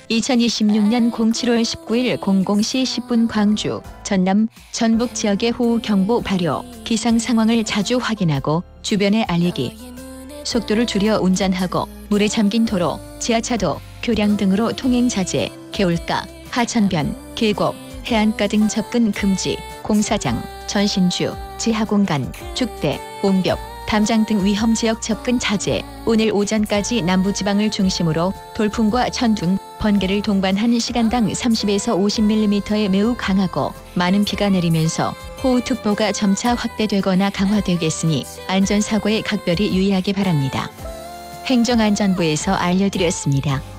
2026년 07월 19일 00시 10분 광주, 전남, 전북 지역의 호우 경보 발효, 기상 상황을 자주 확인하고 주변에 알리기. 속도를 줄여 운전하고 물에 잠긴 도로, 지하차도, 교량 등으로 통행 자제, 개울가, 하천변, 계곡, 해안가 등 접근 금지, 공사장, 전신주, 지하공간, 축대, 옹벽, 담장 등 위험지역 접근 자제. 오늘 오전까지 남부지방을 중심으로 돌풍과 천둥, 번개를 동반한 시간당 30에서 50mm의 매우 강하고 많은 비가 내리면서 호우특보가 점차 확대되거나 강화되겠으니 안전사고에 각별히 유의하기 바랍니다. 행정안전부에서 알려드렸습니다.